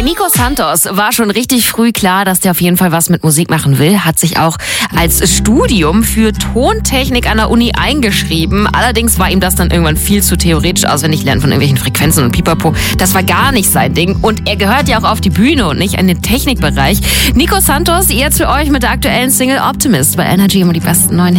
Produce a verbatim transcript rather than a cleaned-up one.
Nico Santos war schon richtig früh klar, dass der auf jeden Fall was mit Musik machen will. Hat sich auch als Studium für Tontechnik an der Uni eingeschrieben. Allerdings war ihm das dann irgendwann viel zu theoretisch auswendig lernen von irgendwelchen Frequenzen und Pipapo. Das war gar nicht sein Ding. Und er gehört ja auch auf die Bühne und nicht in den Technikbereich. Nico Santos, jetzt für euch mit der aktuellen Single Optimist bei Energy, immer die besten neuen Hits.